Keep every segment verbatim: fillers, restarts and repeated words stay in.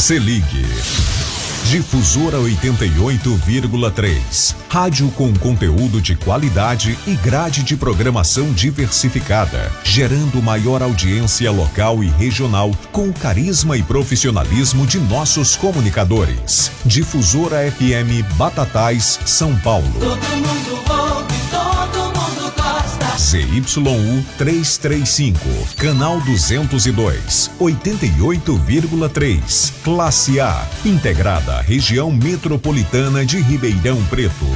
Se ligue. Difusora oitenta e oito vírgula três. Rádio com conteúdo de qualidade e grade de programação diversificada, gerando maior audiência local e regional com o carisma e profissionalismo de nossos comunicadores. Difusora F M Batatais, São Paulo. Todo mundo ouve, todo mundo gosta. Z Y U trezentos e trinta e cinco, canal duzentos e dois, oitenta e oito vírgula três, classe A, integrada à região metropolitana de Ribeirão Preto.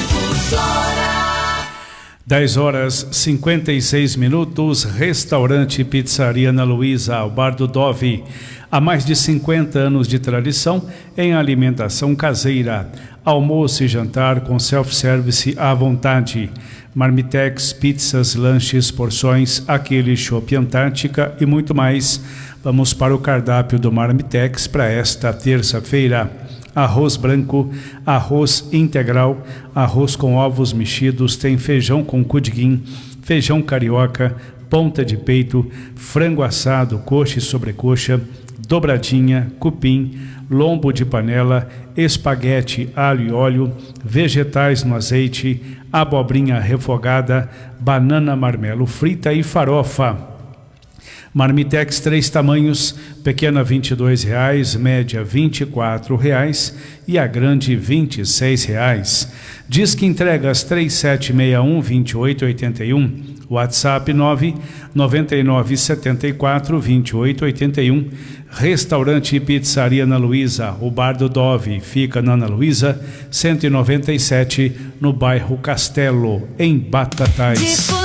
dez horas cinquenta e seis minutos, restaurante e pizzaria Ana Luísa, ao Bar do Dove. Há mais de cinquenta anos de tradição em alimentação caseira. Almoço e jantar com self-service à vontade. Marmitex, pizzas, lanches, porções, aquele chopp Antártica e muito mais. Vamos para o cardápio do Marmitex para esta terça-feira. Arroz branco, arroz integral, arroz com ovos mexidos, tem feijão com cudiguim, feijão carioca, ponta de peito, frango assado, coxa e sobrecoxa, dobradinha, cupim, lombo de panela, espaguete, alho e óleo, vegetais no azeite, abobrinha refogada, banana marmelo frita e farofa. Marmitex três tamanhos, pequena vinte e dois reais, média vinte e quatro reais e a grande vinte e seis reais. Disque entregas três sete seis um, dois oito oito um, WhatsApp nove nove nove sete quatro, dois oito oito um. Restaurante e pizzaria Ana Luísa, o Bar do Dove, fica na Ana Luísa cento e noventa e sete, no bairro Castelo, em Batatais.